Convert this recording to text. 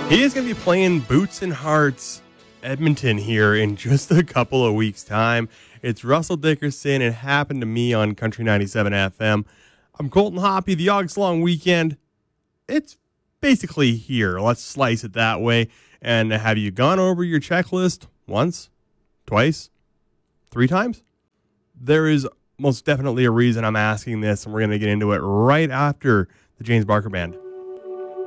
He is going to be playing Boots and Hearts Edmonton here in just a couple of weeks' time. It's Russell Dickerson. It happened to me on Country 97 FM. I'm Colton Hoppy. The August long weekend, it's basically here. Let's slice it that way. And have you gone over your checklist once, twice, 3 times? There is most definitely a reason I'm asking this, and we're going to get into it right after the James Barker Band.